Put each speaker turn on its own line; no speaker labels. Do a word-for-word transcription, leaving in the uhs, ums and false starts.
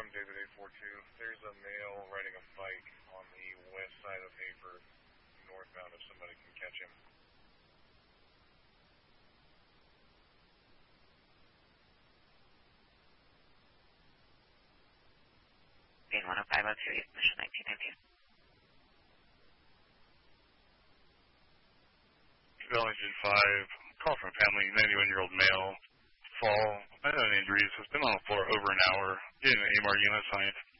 I'm David eight four two. There's a male riding a bike on the west side of Hayford, northbound, if somebody can catch him.
Being one oh five oh two, Mission nineteen nineteen.
Valley five, call from a family, ninety-one-year-old male, fall, unknown injuries, has been on the floor over an hour, getting an A M R unit assigned.